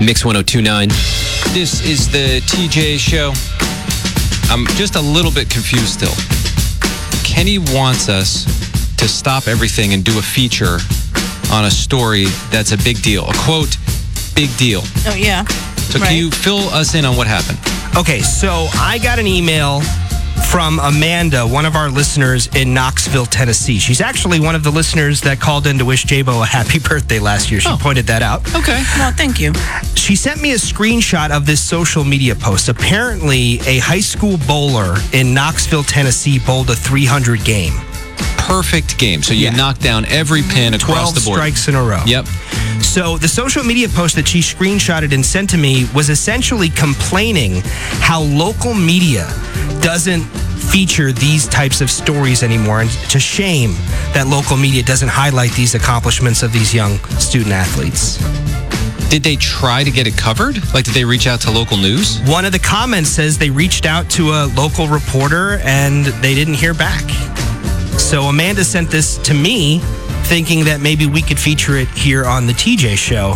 Mix 102.9. This is the TJ show. I'm just a little bit confused still. Kenny wants us to stop everything and do a feature on a story that's a big deal. A quote, big deal. Oh, yeah. So can you fill us in on what happened? Okay, so I got an email from Amanda, one of our listeners in Knoxville, Tennessee. She's actually one of the listeners that called in to wish J-Bo a happy birthday last year. She pointed that out. Okay. Well, thank you. She sent me a screenshot of this social media post. Apparently, a high school bowler in Knoxville, Tennessee bowled a 300 game. Perfect game. So you knocked down every pin across the board. 12 strikes in a row. Yep. So the social media post that she screenshotted and sent to me was essentially complaining how local media doesn't feature these types of stories anymore, and to shame that local media doesn't highlight these accomplishments of these young student athletes. Did they try to get it covered? Like, did they reach out to local news? One of the comments says they reached out to a local reporter and they didn't hear back. So Amanda sent this to me thinking that maybe we could feature it here on the TJ show.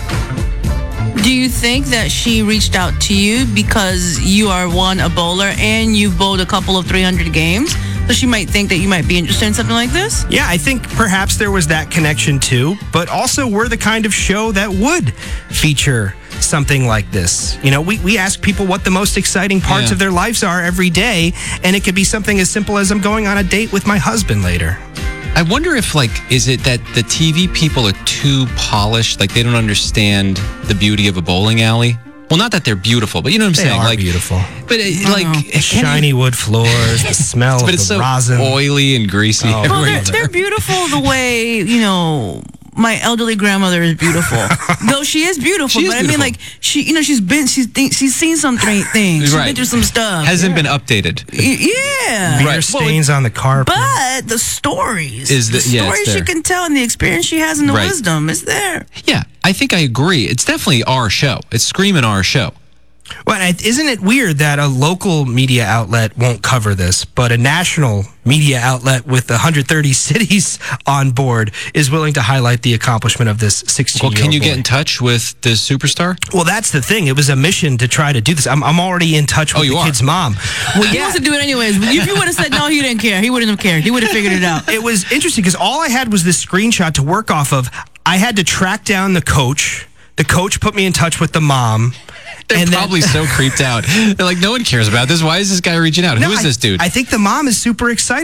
Do you think that she reached out to you because you are, a bowler, and you've bowled a couple of 300 games? So she might think that you might be interested in something like this? Yeah, I think perhaps there was that connection too, but also we're the kind of show that would feature something like this. You know, we ask people what the most exciting parts of their lives are every day, and it could be something as simple as I'm going on a date with my husband later. I wonder if, is it that the TV people are too polished? Like, they don't understand the beauty of a bowling alley? Well, not that they're beautiful, but you know what I'm saying? They are beautiful. But, shiny wood floors, the smell of the rosin. But it's so oily and greasy. Oh, well, they're beautiful the way, my elderly grandmother is beautiful. Though she is beautiful, I mean, she's seen some things. She's been through some stuff. Hasn't been updated. Yeah. Beer stains on the carpet. But the stories, the stories she there. can tell and the experience she has and the wisdom is there. Yeah, I think I agree. It's definitely our show. It's screaming our show. Well, isn't it weird that a local media outlet won't cover this, but a national media outlet with 130 cities on board is willing to highlight the accomplishment of this 16-year-old Well, can you boy? get in touch with the superstar? Well, that's the thing. It was a mission to try to do this. I'm already in touch with the kid's mom. Well, He wants to do it anyways. If you would have said no, he didn't care. He wouldn't have cared. He would have figured it out. It was interesting because all I had was this screenshot to work off of. I had to track down the coach. The coach put me in touch with the mom. They're probably so creeped out. They're like, no one cares about this. Why is this guy reaching out? Who is this dude? I think the mom is super excited.